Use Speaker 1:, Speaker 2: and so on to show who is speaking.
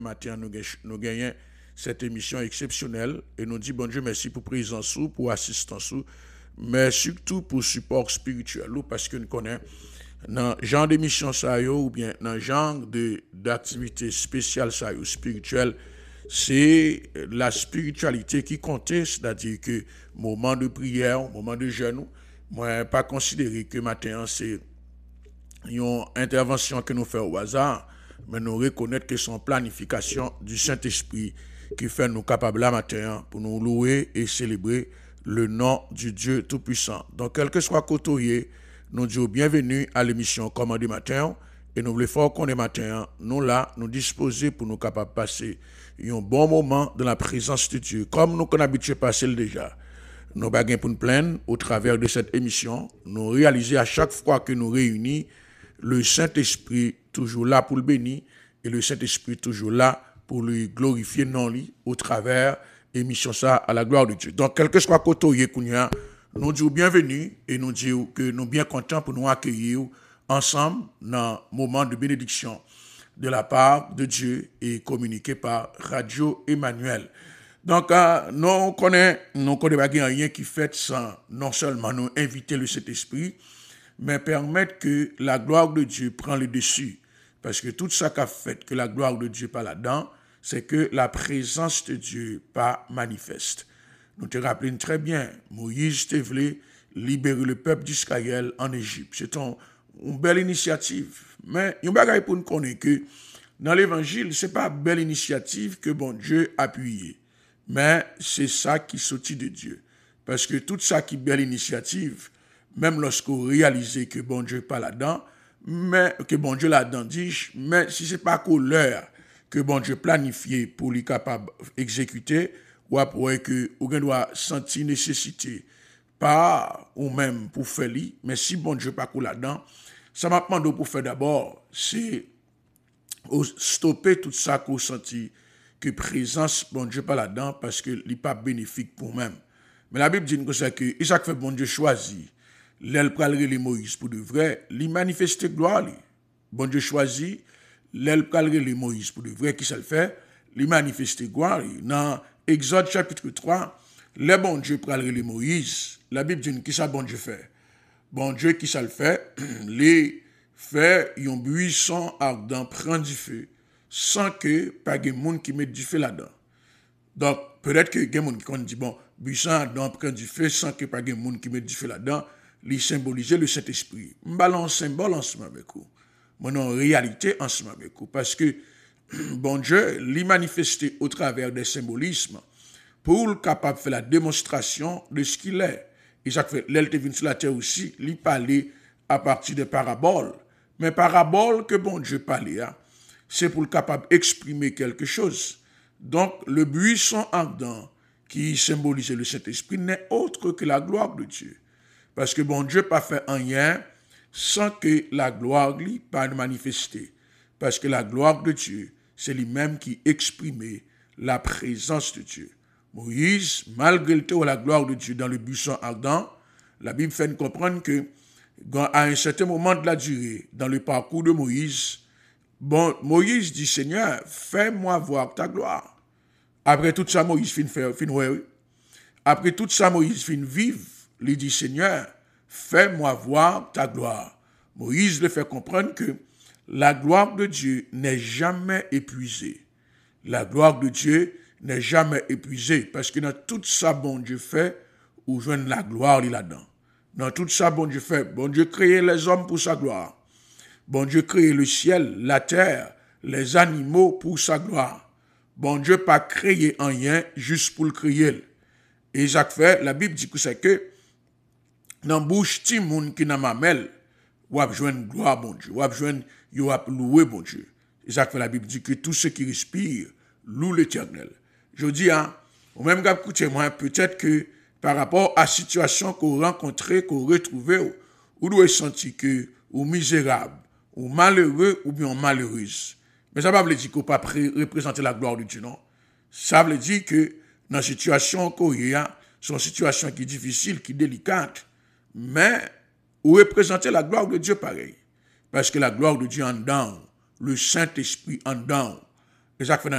Speaker 1: Matin, nous gagnons cette émission exceptionnelle et nous disons bon Dieu merci pour présence, pour assistance, mais surtout pour support spirituel, parce que nous connaissons dans le genre d'émission ou bien dans le genre d'activité spéciale spirituelle, c'est la spiritualité qui compte, c'est-à-dire que moment de prière, moment de jeûne, moi pas considérer que matin c'est une intervention que nous faisons au hasard, mais nous reconnaître que c'est une planification du Saint-Esprit qui fait nous capables la matin pour nous louer et célébrer le nom du Dieu Tout-Puissant. Donc, quel que soit côté, nous disons bienvenue à l'émission Commandé Matin et nous voulons faire qu'on est matin, nous là, nous disposer pour nous capables de passer un bon moment dans la présence de Dieu, comme nous avons habitué à passer déjà. Nous baguons pour nous plaindre au travers de cette émission, nous réaliser à chaque fois que nous réunissons le Saint-Esprit toujours là pour le bénir et le Saint-Esprit toujours là pour lui glorifier non lui au travers émission ça à la gloire de Dieu. Donc, quel que soit côté Kounia, nous disons bienvenue et nous disons que nous sommes bien contents pour nous accueillir ensemble dans un moment de bénédiction de la part de Dieu et communiqué par Radio Emmanuel. Donc, nous connaissons rien qui fait sans non seulement nous inviter le Saint-Esprit, mais permettre que la gloire de Dieu prenne le dessus. Parce que tout ça qu'a fait que la gloire de Dieu pas là-dedans, c'est que la présence de Dieu pas manifeste. Nous te rappelons très bien, Moïse te voulait libérer le peuple d'Israël en Égypte. C'est une belle initiative. Mais il y a un pour nous connaître que dans l'évangile, ce n'est pas une belle initiative que bon Dieu a appuyé. Mais c'est ça qui sortit de Dieu. Parce que tout ça qui est belle initiative, même lorsqu'on réalise que bon Dieu n'est pas là-dedans, mais que bon Dieu là-dedans dit, mais si ce n'est pas qu'au l'heure que bon Dieu planifié pour lui capable d'exécuter, ou après que on doit sentir nécessité, pas ou même pour faire lui, mais si bon Dieu pas qu'au là-dedans, ça m'a demandé pour faire d'abord, c'est stopper tout ça qu'on sentit, que présence bon Dieu pas là-dedans, parce que n'est pas bénéfique pour même. Mais la Bible dit que c'est que Isaac fait bon Dieu choisit. L'aile pralerait les Moïse pour de vrai, lui manifester gloire. Bon Dieu choisit, l'aile pralerait les Moïse pour de vrai, qui ça le fait, lui manifester gloire. Dans Exode chapitre 3, le bon Dieu pralerait les Moïse, la Bible dit qui ça bon Dieu fait. Bon Dieu qui ça le fait, les fait un buisson ardent prend du feu, sans que pas de monde qui mette du feu là-dedans. Donc, peut-être que il y a des gens qui dit, bon, buisson ardent prend du feu, sans que pas de monde qui mette du feu là-dedans, lui symboliser le Saint-Esprit. Je balance symbole ensemble avec vous. Mais en réalité, ensemble avec vous. Parce que, bon Dieu, lui manifesté au travers des symbolismes pour le capable de faire la démonstration de ce qu'il est. Isaac fait, l'elle venu sur la terre aussi, lui parler à partir de paraboles. Mais paraboles que bon Dieu parlait, c'est pour le capable d'exprimer quelque chose. Donc, le buisson ardent qui symbolise le Saint-Esprit n'est autre que la gloire de Dieu. Parce que bon Dieu pas fait rien sans que la gloire lui pas manifester. Parce que la gloire de Dieu, c'est lui-même qui exprimait la présence de Dieu. Moïse, malgré la gloire de Dieu dans le buisson ardent, la Bible fait nous comprendre que à un certain moment de la durée, dans le parcours de Moïse, bon, Moïse dit, Seigneur, fais-moi voir ta gloire. Après tout ça, Moïse Après tout ça, Moïse fin vivre. Il dit, Seigneur, fais-moi voir ta gloire. Moïse le fait comprendre que la gloire de Dieu n'est jamais épuisée. La gloire de Dieu n'est jamais épuisée. Parce que dans tout ça, bon Dieu fait, ou joindre la gloire là-dedans. Dans tout ça, bon Dieu fait, bon Dieu créé les hommes pour sa gloire. Bon Dieu créé le ciel, la terre, les animaux pour sa gloire. Bon Dieu pas créé un rien juste pour le créer. Et Jacques fait, la Bible dit que c'est que dans bouche ti moun qui n'a mamel, ou a joindre gloire bon Dieu, ou a joindre yo a louer bon Dieu. Jacques fait, la Bible dit que tout ce qui respire loue l'Éternel. Je dis ou même gars écoutez moi peut-être que par rapport à la situation qu'on rencontrait, qu'on retrouvait, ou doit sentir que ou misérable, ou malheureux ou bien malheureuse. Mais ça ne veut pas dire qu'on ne peut pas représenter la gloire de Dieu, non. Ça veut dire que dans la situation qu'on y a, c'est une situation qui est difficile, qui est délicate, mais ou représenter la gloire de Dieu pareil. Parce que la gloire de Dieu en dedans, le Saint-Esprit en dedans, Jacques Fernandez.